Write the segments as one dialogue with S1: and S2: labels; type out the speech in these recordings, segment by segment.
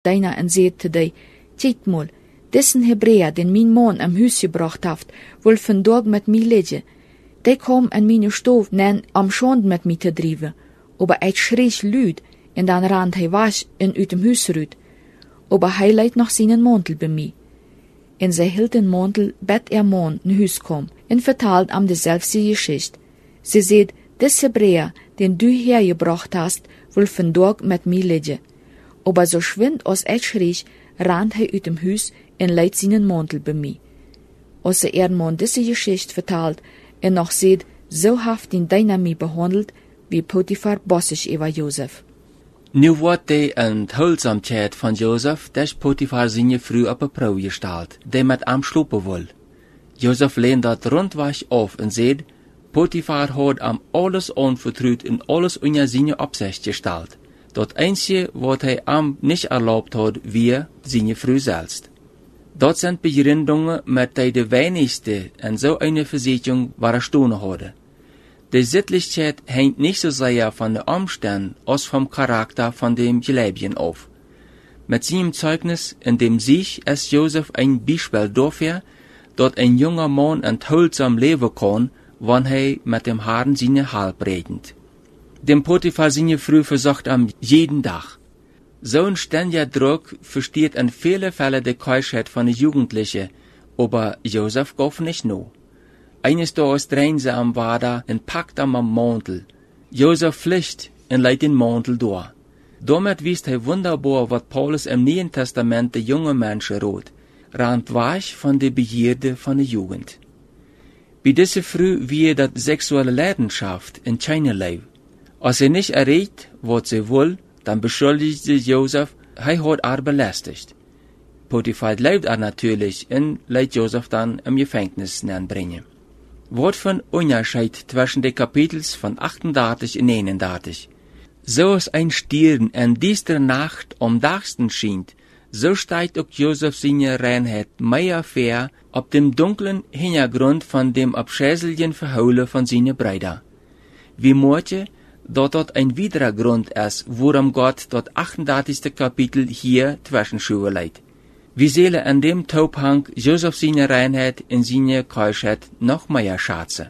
S1: deiner en zei te die, kijk mal, dessen Hebräer, den mein Mann am Huis gebracht haft, wil vandaag met mij liggen. Die kwam en mijn stoof nen am Schand met mij te drijven, aber hij schreef luid, en dan rand hij was en uit dem Huis eruit. Aber hij leidt nog zijn mantel bij mij. En zij hield den mantel, bet man in Huis kwam, en vertaalt am dezelfde Geschichte. Sie seht, des Hebräer, den du hergebracht hast, will vandaag met mij liggen. Aber so schwind als ich schreef, rand hij uit dem Huis en leidt zijn mantel bij mij. Als man diese Geschichte vertaalt en noch seht, so haft den deiner mij behandelt, wie Potiphar bossig über Josef.
S2: Nu wordt de onthuldzaamheid van Jozef des Potiphar zijn vrouw op een proef gesteld, die met hem slopen wil. Jozef leent dat rondweg af en zegt, Potiphar had hem alles onvertrouwd en alles onder zijn opzicht gesteld. Dat einzige wat hij hem niet erlaubt had, wie zijn vrouw zelfs. Dat zijn begründungen met hij de weinigste en zo eine Versicherung waar stonen hadden. De Sittlichkeit hängt nicht so sehr von den Umständen als vom Charakter von dem Gläubigen auf. Mit seinem Zeugnis, in dem sich es Josef ein Beispiel dafür, dass ein junger Mann enthaltsam leben kann, wann er mit dem Herrn seine Halb redet. Dem Potiphar seine Frau versucht am jeden Tag. So ein ständiger Druck versteht in vielen Fällen die Keuschheit von den Jugendlichen, aber Josef gab nicht nur. Eines Tages drehen sie am Wader und packt am Mantel. Josef flüchtet und leitet den Mantel durch. Damit wisst er wunderbar, was Paulus im Neuen Testament den jungen Menschen rät. Rand weich von der Begierde von der Jugend. Bei dieser Frau wie das sexuelle Leidenschaft in China lebt. Als er nicht erregt, was sie will, dann beschuldigt sie Josef, er hat er belästigt. Potiphar lebt natürlich und lässt Josef dann im Gefängnis bringen. Wat von Unterschied zwischen den Kapitels von 38 und 39. So es ein Stirn in dieser Nacht am Dachsten scheint, so steigt auch Josef seine Reinheit mehr fair auf dem dunklen Hintergrund von dem abschäßlichen Verhaulen von seinen Brüdern. Wie möchte, dass dort ein weiterer Grund ist, worum Gott dort 38. Kapitel hier zwischenschuhe leiht. Wir sehen an dem Taubhang Josef seine Reinheit in seine Keuschheit noch mehr schätzen.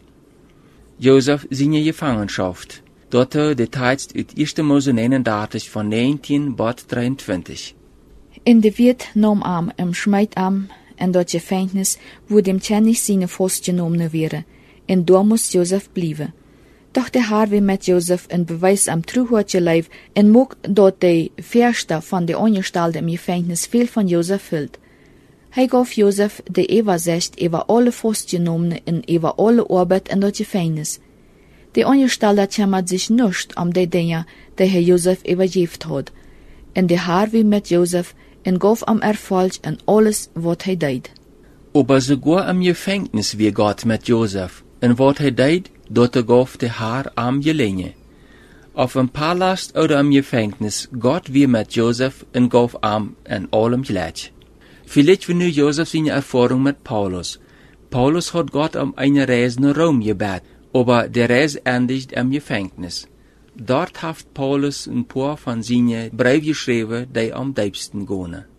S2: Josef seine Gefangenschaft. Dort Details uit 1. Mose 39 von 19 bis 23.
S1: In de Wirt nahm am schmeid am en dat Gefängnis, wo dem Tjennig seine vastgenomen wäre, en daar muss Josef blijven. Doch der Herr will mit Josef een bewijs am Truhort geleef en mocht dat de Verster van de Angestellten im Gefängnis viel von Josef hield. Hij gaf Josef de Übersicht über alle vastgenomenen en über alle Arbeit in dat Gefängnis. De Angestellten kümmert sich nicht die Dinge, die Herr Josef übergeben hat. En der Herr will mit Josef en gaf am Erfolg in alles, wat hij deed.
S2: Aber sogar im Gefängnis wie Gott mit Josef, en wat hij deed, dort gaf der Herr am Gelingen. Auf dem Palast oder im Gefängnis, Gott wie mit Josef en gaf am in allem gleich. Vielleicht wie nu Josef seine Erfahrung mit Paulus. Paulus hat Gott eine Reise nach Rom gebeten, aber der Reise endigt im Gefängnis. Dort hat Paulus ein paar von seinen Briefen geschrieben, die am diebsten gehen.